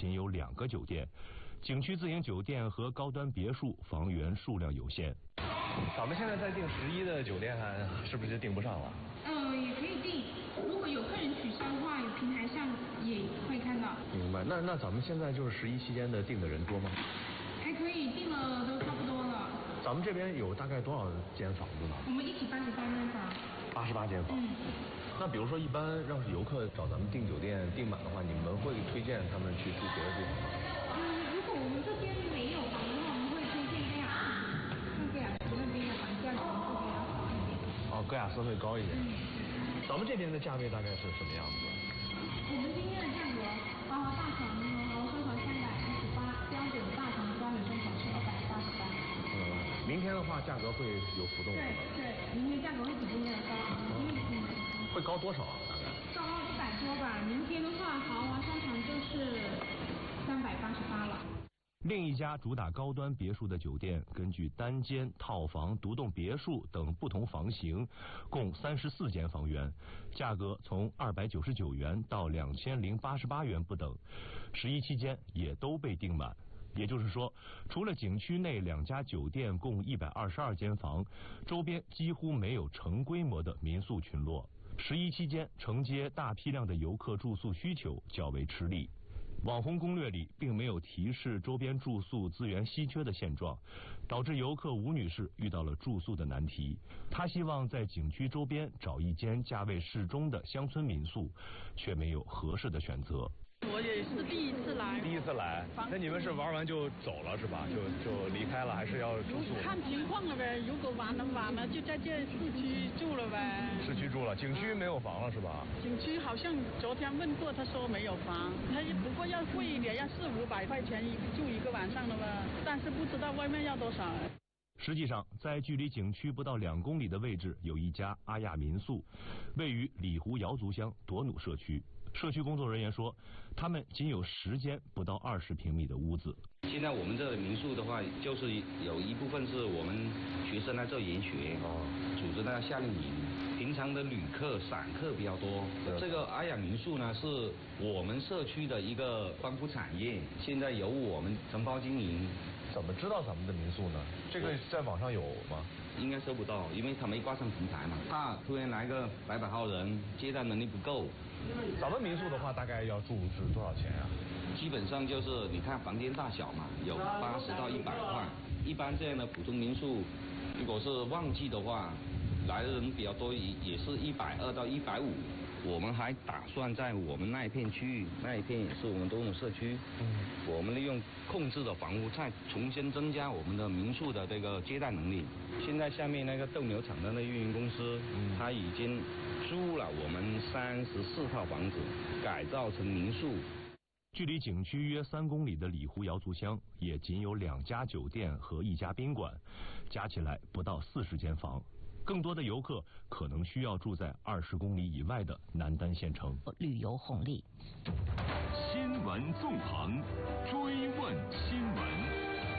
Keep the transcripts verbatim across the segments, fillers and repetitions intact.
仅有两个酒店，景区自营酒店和高端别墅房源数量有限。 咱们现在在订十一的酒店，是不是就订不上了？ 呃，也可以订，如果有客人取消的话，平台上也会看到。 明白。那那咱们现在就是十一期间的订的人多吗？ 还可以，订了都差不多了。 咱们这边有大概多少间房子呢？ 我们一起八十八间房。 八十八间房。 嗯。 那比如说，一般要是游客找咱们订酒店订满的话，你们会推荐他们去住别的地方吗？ 嗯，如果我们这边没有房的话，我们会推荐盖亚斯，像盖亚斯那边的房价可能会比较好一点。 哦，盖亚斯会高一点。嗯。咱们这边的价位大概是什么样子？ 我们今天的价格，豪华大床和豪华奢华三百一十八，标准大床专门中床是二百八十八。 嗯，明天的话价格会有浮动。 对对，明天价格会比今天的高，因为嗯。 会高多少啊？大概？ 高一百多吧。明天的话，豪华商场就是三百八十八了。 另一家主打高端别墅的酒店，根据单间、套房、独栋别墅等不同房型，共三十四间房源，价格从二百九十九元到两千零八十八元不等，十一期间也都被订满。也就是说，除了景区内两家酒店共一百二十二间房，周边几乎没有成规模的民宿群落。十一期间承接大批量的游客住宿需求较为吃力。网红攻略里并没有提示周边住宿资源稀缺的现状，导致游客吴女士遇到了住宿的难题。她希望在景区周边找一间价位适中的乡村民宿，却没有合适的选择。 我也是第一次来。 第一次来，那你们是玩完就走了是吧？就就离开了，还是要住宿？ 看情况了呗，如果玩了玩了，就在这市区住了呗。 市区住了，景区没有房了是吧？ 景区好像昨天问过，他说没有房，他不过要贵一点，要四五百块钱一住一个晚上了吧？但是不知道外面要多少。 实际上，在距离景区不到两公里的位置，有一家阿亚民宿，位于里湖瑶族乡朵努社区。社区工作人员说，他们仅有十间不到二十平米的屋子。 现在我们这民宿的话，就是有一部分是我们学生来这研学，组织那夏令营。平常的旅客、散客比较多。这个阿雅民宿呢，是我们社区的一个光伏产业，现在由我们承包经营。 怎么知道咱们的民宿呢？这个在网上有吗？ 应该搜不到，因为他没挂上平台嘛。怕突然来个百把号人，接待能力不够。 咱们民宿的话，大概要住是多少钱啊？ 基本上就是你看房间大小嘛，有八十到一百块。一般这样的普通民宿，如果是旺季的话，来的人比较多，也也是一百二到一百五。我们还打算在我们那一片区域，那一片也是我们多种社区，嗯，我们利用控制的房屋，再重新增加我们的民宿的这个接待能力。现在下面那个斗牛场的那运营公司，嗯，他已经租了我们三十四套房子，改造成民宿。 距离景区约三公里的里湖瑶族乡，也仅有两家酒店和一家宾馆，加起来不到四十间房。更多的游客可能需要住在二十公里以外的南丹县城。 旅游红利。 新闻纵横，追问新闻。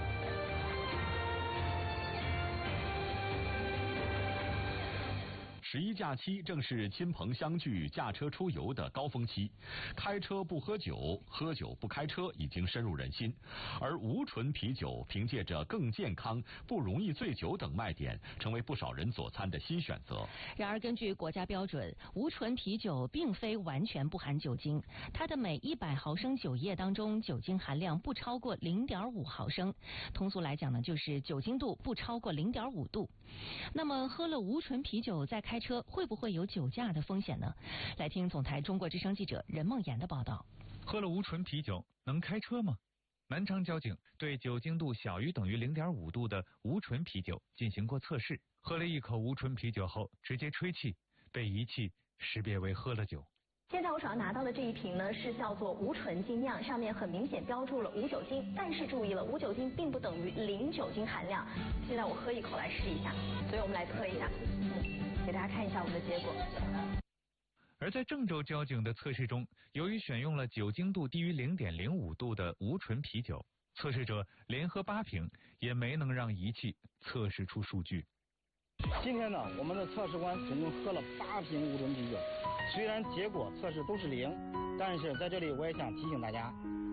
十一假期正是亲朋相聚、驾车出游的高峰期，开车不喝酒，喝酒不开车已经深入人心。而无醇啤酒凭借着更健康、不容易醉酒等卖点，成为不少人佐餐的新选择。 然而，根据国家标准，无醇啤酒并非完全不含酒精，它的每一百毫升酒液当中酒精含量不超过零点五毫升，通俗来讲呢，就是酒精度不超过零点五度。那么，喝了无醇啤酒再开车会不会有酒驾的风险呢？来听总台中国之声记者任梦妍的报道。 喝了无醇啤酒能开车吗？南昌交警对酒精度小于等于 零点五 度的无醇啤酒进行过测试，喝了一口无醇啤酒后直接吹气，被仪器识别为喝了酒。 现在我手上拿到的这一瓶呢，是叫做无醇精酿，上面很明显标注了无酒精，但是注意了，无酒精并不等于零酒精含量。现在我喝一口来试一下，所以我们来测一下，嗯，给大家看一下我们的结果。 而在郑州交警的测试中，由于选用了酒精度低于 零点零五 度的无醇啤酒，测试者连喝八瓶也没能让仪器测试出数据。 今天呢，我们的测试官总共喝了八瓶无醇啤酒，虽然结果测试都是零，但是在这里我也想提醒大家，